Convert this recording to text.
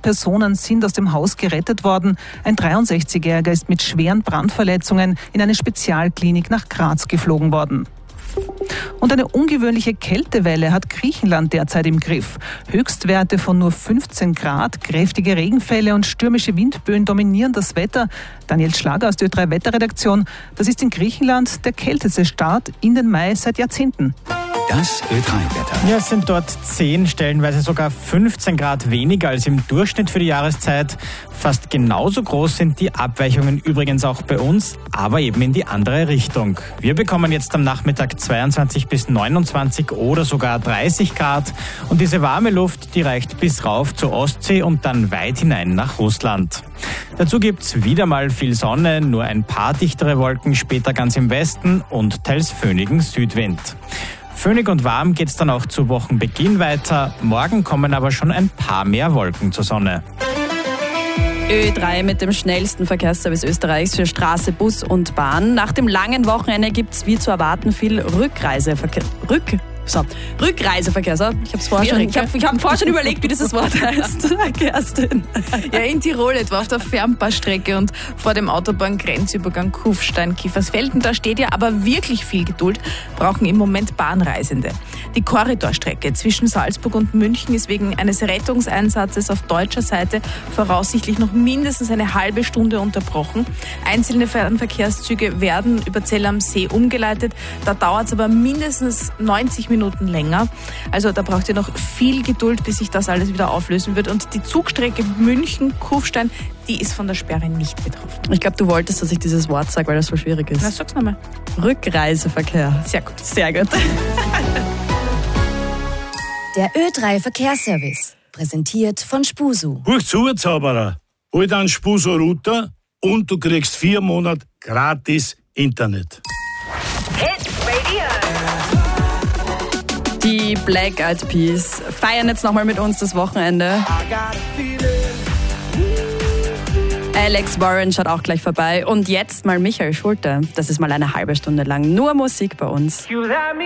Personen sind aus dem Haus gerettet worden. Ein 63-Jähriger ist mit schweren Brandverletzungen in eine Spezialklinik nach Graz geflogen worden. Und eine ungewöhnliche Kältewelle hat Griechenland derzeit im Griff. Höchstwerte von nur 15 Grad, kräftige Regenfälle und stürmische Windböen dominieren das Wetter. Daniel Schlager aus der Ö3 Wetterredaktion. Das ist in Griechenland der kälteste Start in den Mai seit Jahrzehnten. Das Ö3-Wetter. Ja, es sind dort 10, stellenweise sogar 15 Grad weniger als im Durchschnitt für die Jahreszeit. Fast genauso groß sind die Abweichungen übrigens auch bei uns, aber eben in die andere Richtung. Wir bekommen jetzt am Nachmittag 22 bis 29 oder sogar 30 Grad. Und diese warme Luft, die reicht bis rauf zur Ostsee und dann weit hinein nach Russland. Dazu gibt's wieder mal viel Sonne, nur ein paar dichtere Wolken, später ganz im Westen und teils föhnigen Südwind. Föhnig und warm geht's dann auch zu Wochenbeginn weiter. Morgen kommen aber schon ein paar mehr Wolken zur Sonne. Ö3 mit dem schnellsten Verkehrsservice Österreichs für Straße, Bus und Bahn. Nach dem langen Wochenende gibt's wie zu erwarten viel Rückreiseverkehr. Rückreiseverkehr. So, ich habe vorher schon überlegt, wie dieses Wort heißt. Kerstin. Ja, in Tirol etwa auf der Fernpassstrecke und vor dem Autobahngrenzübergang Kufstein-Kiefersfelden. Da steht ja aber wirklich viel Geduld, brauchen im Moment Bahnreisende. Die Korridorstrecke zwischen Salzburg und München ist wegen eines Rettungseinsatzes auf deutscher Seite voraussichtlich noch mindestens eine halbe Stunde unterbrochen. Einzelne Fernverkehrszüge werden über Zell am See umgeleitet. Da dauert es aber mindestens 90 Minuten länger. Also da braucht ihr noch viel Geduld, bis sich das alles wieder auflösen wird. Und die Zugstrecke München-Kufstein, die ist von der Sperre nicht betroffen. Ich glaube, du wolltest, dass ich dieses Wort sage, weil das so schwierig ist. Na, sag's nochmal. Rückreiseverkehr. Sehr gut. Sehr gut. Der Ö3 Verkehrsservice, präsentiert von Spusu. Huch zu, Zauberer. Hol dir einen Spusu-Router und du kriegst 4 Monate gratis Internet. Die Black Eyed Peas feiern jetzt nochmal mit uns das Wochenende. Alex Warren schaut auch gleich vorbei. Und jetzt mal Michael Schulte. Das ist mal eine halbe Stunde lang nur Musik bei uns.